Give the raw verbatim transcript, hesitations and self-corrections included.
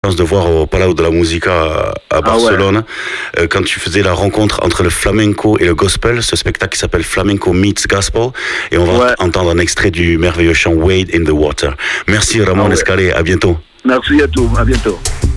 de voir au Palau de la Musica à Barcelone, ah ouais. euh, quand tu faisais la rencontre entre le flamenco et le gospel, ce spectacle qui s'appelle Flamenco Meets Gospel, et on va ouais. entendre un extrait du merveilleux chant Wade in the Water. Merci Ramon ah ouais. Escalé, à bientôt. Merci à tous, à bientôt.